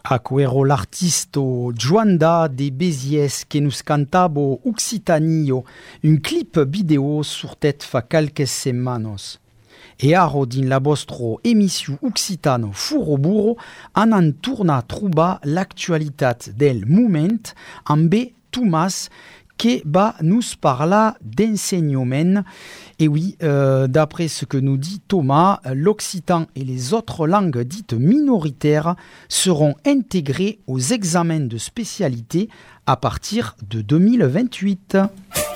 Aquero l'artisto Joanda de Béziès que nous cantabo Occitanio, un clip vidéo sur tête fa quelques semanas. E aro din la vostro emission Occitano Furoburo an torna a trobar l'actualitat del moment amb Thomas qui va nous parler d'enseignement. Et oui, d'après ce que nous dit Thomas, l'occitan et les autres langues dites minoritaires seront intégrées aux examens de spécialité à partir de 2028.